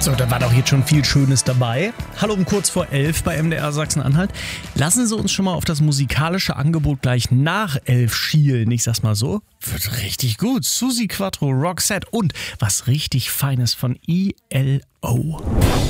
So, da war doch jetzt schon viel Schönes dabei. Hallo um kurz vor 11 bei MDR Sachsen-Anhalt. Lassen Sie uns schon mal auf das musikalische Angebot gleich nach 11 schielen. Ich sag's mal so, wird richtig gut. Suzi Quatro, Roxette und was richtig Feines von ELO.